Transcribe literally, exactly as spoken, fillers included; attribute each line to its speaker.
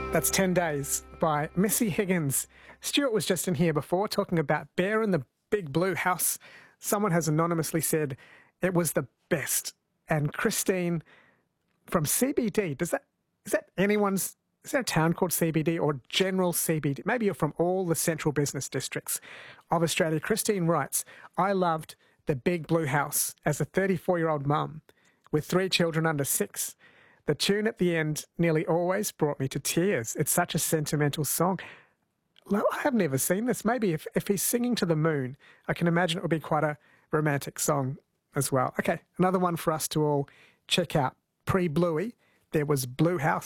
Speaker 1: That's ten days by Missy Higgins. Stuart was just in here before talking about Bear in the Big Blue House. Someone has anonymously said it was the best. And Christine from C B D, does that, is that anyone's, is there a town called C B D or general C B D? Maybe you're from all the central business districts of Australia. Christine writes, I loved the Big Blue House as a thirty-four-year-old mum with three children under six. The tune at the end nearly always brought me to tears. It's such a sentimental song. Well, I have never seen this. Maybe if, if he's singing to the moon, I can imagine it would be quite a romantic song as well. Okay, another one for us to all check out. Pre-Bluey, there was Blue House.